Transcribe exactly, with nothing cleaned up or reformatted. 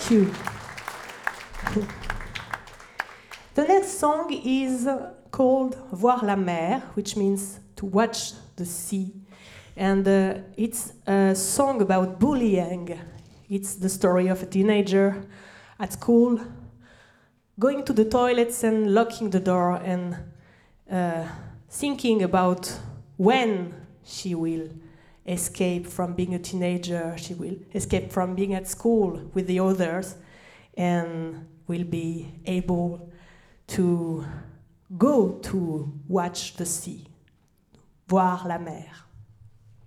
Thank you. The next song is called Voir la mer, which means to watch the sea. And uh, it's a song about bullying. It's the story of a teenager at school going to the toilets and locking the door and uh, thinking about when she will escape from being a teenager, she will escape from being at school with the others, and will be able to go to watch the sea, voir la mer.